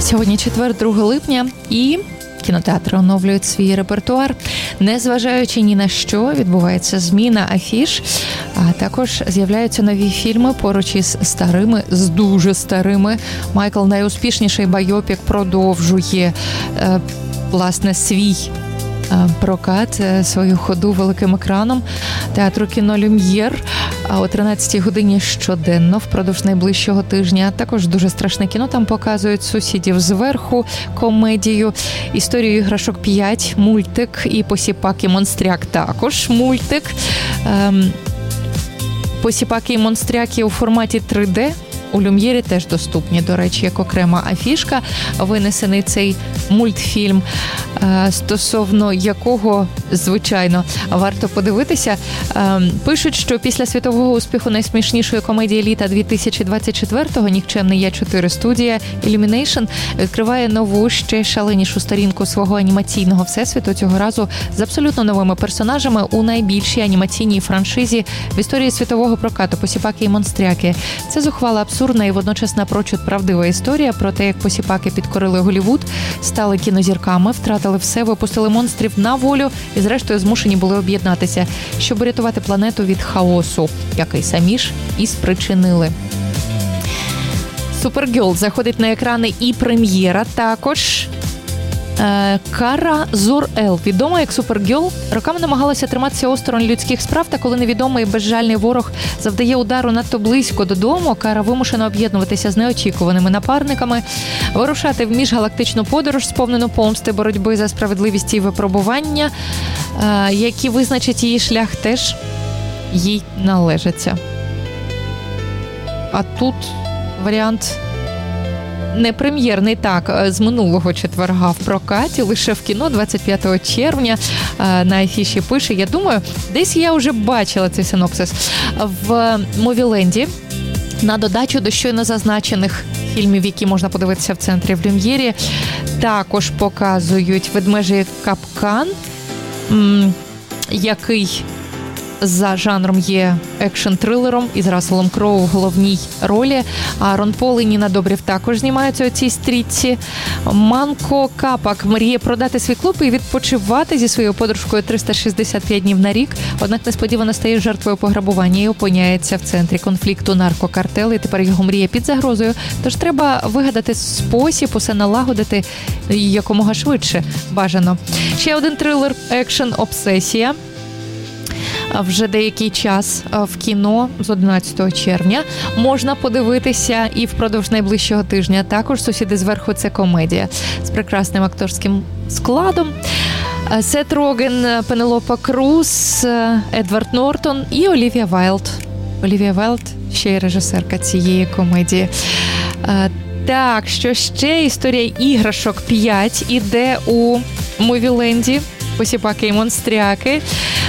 Сьогодні четвер, 2 липня, і кінотеатри оновлюють свій репертуар. Незважаючи ні на що, відбувається зміна афіш, а також з'являються нові фільми поруч із старими, з дуже старими. Майкл, найуспішніший байопік, продовжує, власне, свій прокат, свою ходу великим екраном театру кіно «Люм'єр» о 13-й годині щоденно впродовж найближчого тижня. Також дуже страшне кіно там показують, «Сусідів зверху», комедію, «Історію іграшок 5», мультик, і «Посіпак і монстряк» також мультик. «Посіпаки і монстряки» у форматі 3D у «Люм'єрі» теж доступні, до речі, як окрема афішка, винесений цей мультфільм, стосовно якого, звичайно, варто подивитися. Пишуть, що після світового успіху найсмішнішої комедії літа 2024-го «Нікчемний Я 4» студія Illumination відкриває нову, ще шаленішу сторінку свого анімаційного всесвіту, цього разу з абсолютно новими персонажами у найбільшій анімаційній франшизі в історії світового прокату «Посіпаки і монстряки». Це зухвала, абсурдна і водночас напрочуд правдива історія про те, як посіпаки підкорили Голлівуд, стали кінозірками, втратили все, випустили монстрів на волю і зрештою змушені були об'єднатися, щоб рятувати планету від хаосу, який самі ж і спричинили. «Супергерл» заходить на екрани і прем'єра також. Кара Зор-Ел, відома як Супергерл, роками намагалася триматися осторонь людських справ, та коли невідомий і безжальний ворог завдає удару надто близько додому, Кара вимушена об'єднуватися з неочікуваними напарниками, вирушати в міжгалактичну подорож, сповнену помсти, боротьби за справедливість і випробування, які визначать її шлях, теж їй належаться. А тут варіант непрем'єрний, так, з минулого четверга в прокаті, лише в кіно 25 червня на афіші пише. Я думаю, десь я вже бачила цей синопсис. В Мувіленді, на додачу до щойно зазначених фільмів, які можна подивитися в центрі в Люм'єрі, також показують «Ведмежий капкан», який за жанром є екшн-трилером із Расселом Кроу в головній ролі. А Рон Пол і Ніна Добрів також знімаються у цій стрічці. Манко Капак мріє продати свій клуб і відпочивати зі своєю подружкою 365 днів на рік, однак несподівано стає жертвою пограбування і опиняється в центрі конфлікту наркокартелу, і тепер його мрія під загрозою. Тож треба вигадати спосіб усе налагодити якомога швидше, бажано. Ще один трилер «Екшн Обсесія». Вже деякий час в кіно з 11 червня можна подивитися і впродовж найближчого тижня. Також «Сусіди зверху» – це комедія з прекрасним акторським складом. Сет Роген, Пенелопа Круз, Едвард Нортон і Олівія Вайлд. Олівія Вайлд ще й режисерка цієї комедії. Так, що ще? Історія іграшок 5 іде у Мувіленді. «Посіпаки і монстряки».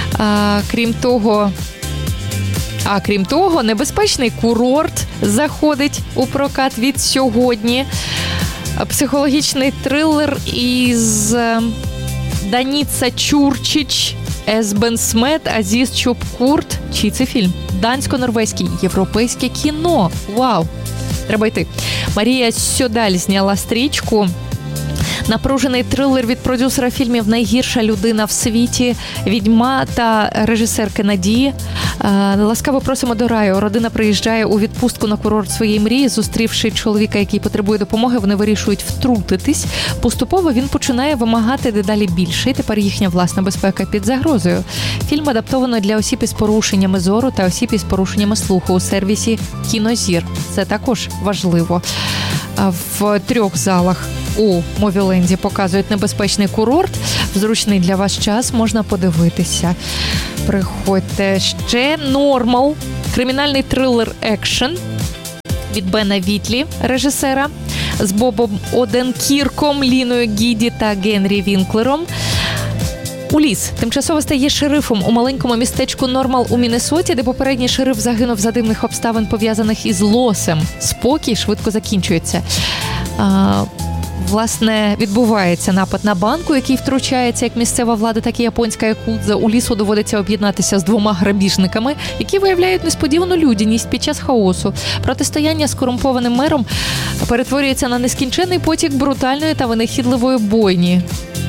Крім того, «Небезпечний курорт» заходить у прокат від сьогодні. Психологічний трилер із Даніца Чурчич, Есбен Смет, Азіз Чопкурт. Чий це фільм? Дансько-норвезький, європейське кіно. Вау! Треба йти. Марія Сьодаль зняла стрічку. Напружений трилер від продюсера фільмів «Найгірша людина в світі», «Відьма» та режисерки Надії. Ласкаво просимо до раю. Родина приїжджає у відпустку на курорт своєї мрії. Зустрівши чоловіка, який потребує допомоги, вони вирішують втрутитись. Поступово він починає вимагати дедалі більше, і тепер їхня власна безпека під загрозою. Фільм адаптовано для осіб із порушеннями зору та осіб із порушеннями слуху у сервісі «Кінозір». Це також важливо. В 3 залах у Мувіленді показують «Небезпечний курорт». В зручний для вас час можна подивитися. Приходьте. Ще «Нормал». Кримінальний трилер екшен від Бена Вітлі, режисера, з Бобом Оденкірком, Ліною Гіді та Генрі Вінклером. Уліс тимчасово стає шерифом у маленькому містечку Нормал у Міннесоті, де попередній шериф загинув за дивних обставин, пов'язаних із лосем. Спокій швидко закінчується. власне, відбувається напад на банк, у який втручається як місцева влада, так і японська якудза. У лісу доводиться об'єднатися з 2 грабіжниками, які виявляють несподівану людяність під час хаосу. Протистояння з корумпованим мером перетворюється на нескінченний потік брутальної та винахідливої бойні.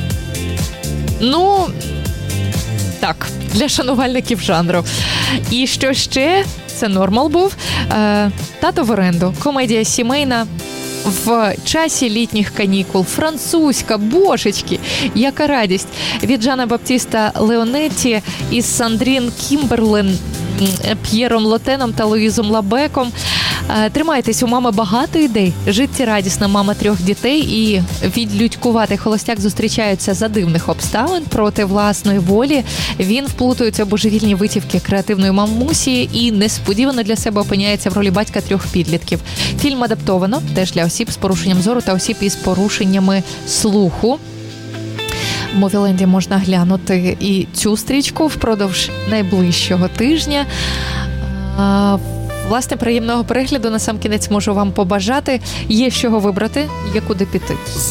Ну, так, для шанувальників жанру. І що ще? Це нормал був. «Тато в оренду». Комедія сімейна в часі літніх канікул. Французька, божечки, яка радість. Від Жана Баптіста Леонетті із Сандрін Кімберлен, П'єром Лотеном та Луїзом Лабеком. Тримайтесь, у мами багато ідей. Життєрадісна мама 3 дітей і відлюдькуватий холостяк зустрічаються за дивних обставин проти власної волі. Він вплутується в божевільні витівки креативної мамусі і несподівано для себе опиняється в ролі батька 3 підлітків. Фільм адаптовано теж для осіб з порушенням зору та осіб із порушеннями слуху. В Мовіленді можна глянути і цю стрічку впродовж найближчого тижня. Власне, приємного перегляду. На сам кінець можу вам побажати. Є з чого вибрати, є куди піти.